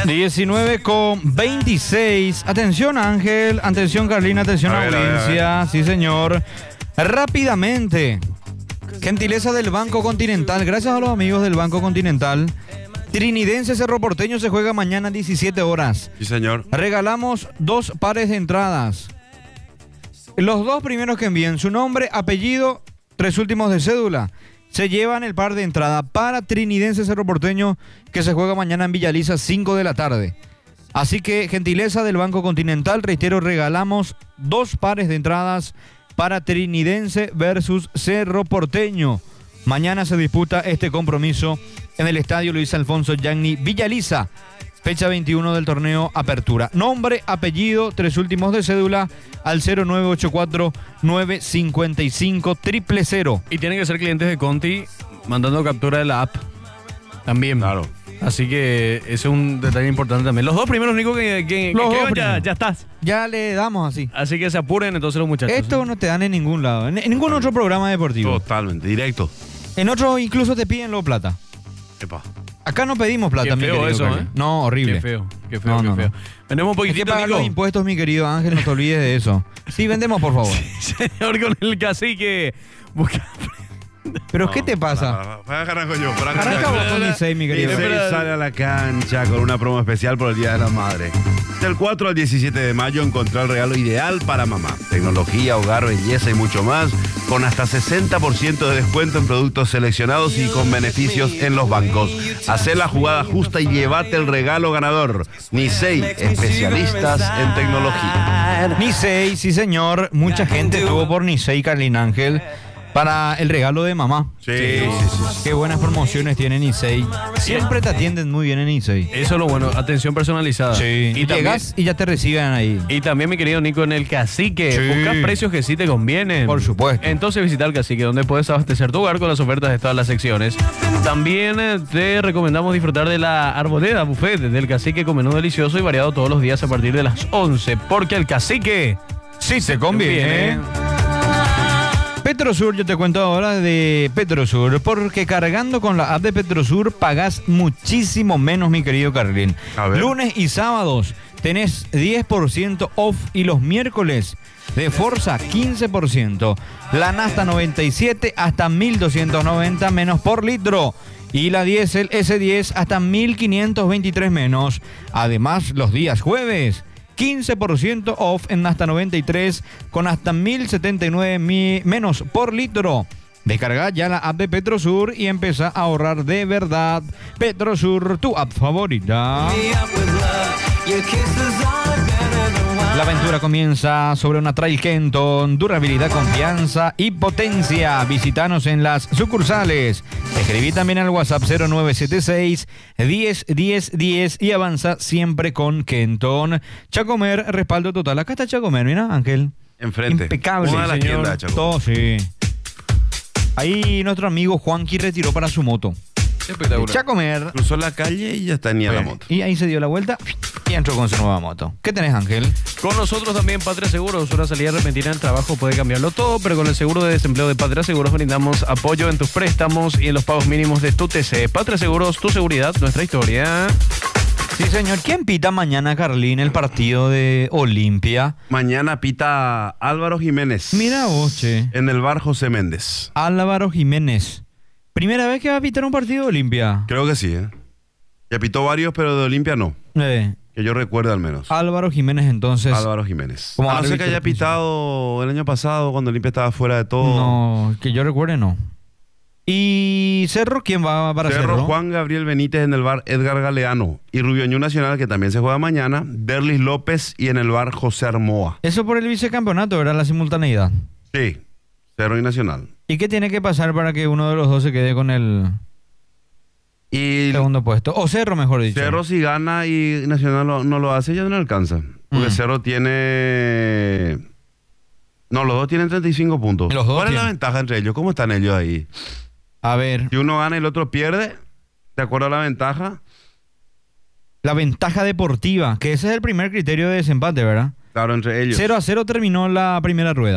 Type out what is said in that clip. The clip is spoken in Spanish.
19:26. Atención, Ángel. Atención, Carlina. Atención, audiencia. Sí, señor. Rápidamente. Gentileza del Banco Continental. Gracias a los amigos del Banco Continental. Trinidense Cerro Porteño se juega mañana a 17 horas. Sí, señor. Regalamos 2 pares de entradas. Los 2 primeros que envíen su nombre, apellido, 3 últimos de cédula, se llevan el par de entrada para Trinidense Cerro Porteño, que se juega mañana en Villaliza, 5 de la tarde. Así que, gentileza del Banco Continental, reitero, regalamos 2 pares de entradas para Trinidense versus Cerro Porteño. Mañana se disputa este compromiso en el Estadio Luis Alfonso Yagni, Villaliza, fecha 21 del torneo Apertura. Nombre, apellido, 3 últimos de cédula al 0984-955-000. Y tienen que ser clientes de Conti mandando captura de la app también. Claro. Así que ese es un detalle importante también. Los 2 primeros, Nico, que ya estás. Ya le damos así. Así que se apuren entonces los muchachos. Esto no te dan en ningún lado, en ningún otro programa deportivo. Totalmente, directo. En otro incluso te piden luego plata. Epa. Acá no pedimos plata, Qué mi feo querido eso, Carlos. No, horrible. Qué feo, qué feo, No, qué no, feo. no. Vendemos un Hay que poquitito, pagar Nico. los impuestos, mi querido Ángel, no te olvides de eso. Sí, vendemos, por favor. Señor, con el cacique. Busca... ¿Pero qué te pasa? Arranco yo. Arranca vos con Licey, mi querido. Licey sale a la cancha con una promo especial por el Día de la Madre. Del 4 al 17 de mayo encontrá el regalo ideal para mamá. Tecnología, hogar, belleza y mucho más, con hasta 60% de descuento en productos seleccionados y con beneficios en los bancos. Hacé la jugada justa y llévate el regalo ganador. Nicey, especialistas en tecnología. Nicey, sí señor. Mucha gente estuvo por Nicey, Carlin Ángel, para el regalo de mamá. Sí. Qué buenas promociones tiene Nicey. Siempre te atienden muy bien en Nicey. Eso es lo bueno, atención personalizada. Sí. Y Llegas y ya te reciben ahí. Y también, mi querido Nico, en el Cacique, Sí. buscas precios que sí te convienen. Por supuesto. Entonces visita el Cacique, donde puedes abastecer tu hogar con las ofertas de todas las secciones. También te recomendamos disfrutar de la Arboleda Buffet del Cacique con menú delicioso y variado todos los días a partir de las 11, porque el Cacique Sí se conviene. Petrosur, yo te cuento ahora de Petrosur, porque cargando con la app de Petrosur pagás muchísimo menos, mi querido Carlín. A ver. Lunes y sábados tenés 10% off y los miércoles de Forza 15%. La Nasta 97 hasta 1290 menos por litro. Y la diésel S10 hasta 1523 menos. Además, los días jueves 15% off en Nasta 93 con hasta 1079 menos por litro. Descarga ya la app de Petrosur y empieza a ahorrar de verdad. Petrosur, tu app favorita. La aventura comienza sobre una Trail Kenton, durabilidad, confianza y potencia. Visítanos en las sucursales. Escribí también al WhatsApp 0976 10 10 10 y avanza siempre con Kenton. Chacomer, respaldo total. Acá está Chacomer, mira, Ángel. Enfrente. Impecable, Una de las señor. tiendas de Chaco. Todo, sí. Ahí nuestro amigo Juanqui retiró para su moto. espectacular. Chacomer. Cruzó la calle y ya tenía la moto. Y ahí se dio la vuelta y entró con su nueva moto. ¿Qué tenés, Ángel? Con nosotros también Patria Seguros. Una salida repentina del trabajo puede cambiarlo todo, pero con el seguro de desempleo de Patria Seguros brindamos apoyo en tus préstamos y en los pagos mínimos de tu TC. Patria Seguros, tu seguridad, nuestra historia. Sí, señor. ¿Quién pita mañana, Carlín, el partido de Olimpia? Mañana pita Álvaro Jiménez. Mira vos, che. En el bar José Méndez. Álvaro Jiménez. ¿Primera vez que va a pitar un partido de Olimpia? Creo que sí, ¿eh? Ya pitó varios, pero de Olimpia no. Que yo recuerde al menos. Álvaro Jiménez, entonces. Álvaro Jiménez. Como A no ser que árbitro haya pitado el año pasado cuando Olimpia estaba fuera de todo. No, que yo recuerde, no. ¿Y Cerro? ¿Quién va para Cerro? Juan Gabriel Benítez en el bar Edgar Galeano. Y Rubioño Nacional, que también se juega mañana. Derlis López y en el bar José Armoa. Eso por el vicecampeonato, ¿verdad? La simultaneidad. Sí, Cerro y Nacional. ¿Y qué tiene que pasar para que uno de los dos se quede con el Y segundo puesto? O Cerro, mejor dicho. Cerro si gana y Nacional no lo hace, ya no le alcanza. Porque Cerro tiene... No, los dos tienen 35 puntos. Los dos ¿Cuál es tienen. la ventaja entre ellos? ¿Cómo están ellos ahí? A ver, Si uno gana y el otro pierde, ¿de acuerdo a la ventaja? la ventaja deportiva, que ese es el primer criterio de desempate, ¿verdad? Claro, entre ellos. 0-0 terminó la primera rueda.